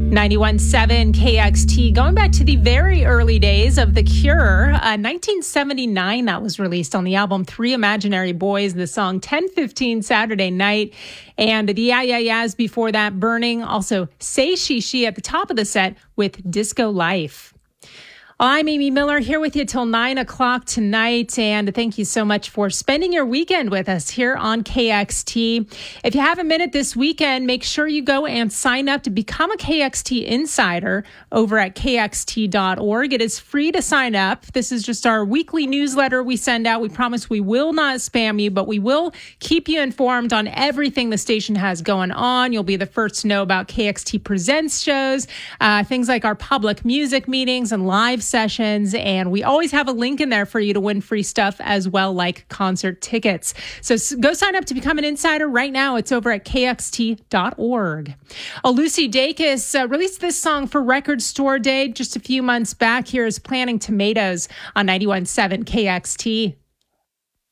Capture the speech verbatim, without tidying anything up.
ninety-one point seven K X T, going back to the very early days of The Cure. Uh, nineteen seventy-nine, that was released on the album Three Imaginary Boys, the song ten fifteen Saturday Night. And the Yeah Yeah Yeahs before that, Burning. Also, Say She She at the top of the set with Disco Life. I'm Amy Miller here with you till nine o'clock tonight, and thank you so much for spending your weekend with us here on K X T. If you have a minute this weekend, make sure you go and sign up to become a K X T insider over at K X T dot org. It is free to sign up. This is just our weekly newsletter we send out. We promise we will not spam you, but we will keep you informed on everything the station has going on. You'll be the first to know about K X T Presents shows, uh, things like our public music meetings and live sessions, and we always have a link in there for you to win free stuff as well, like concert tickets. So go sign up to become an insider right now. It's over at K X T dot org. Oh, Lucy Dacus uh, released this song for Record Store Day just a few months back. Here is Planting Tomatoes on ninety-one point seven K X T.